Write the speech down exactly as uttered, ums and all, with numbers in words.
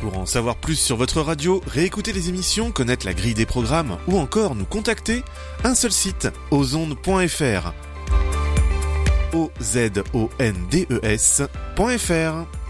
Pour en savoir plus sur votre radio, réécouter les émissions, connaître la grille des programmes ou encore nous contacter, un seul site, ozondes point f r. O Z O N D E S point F R.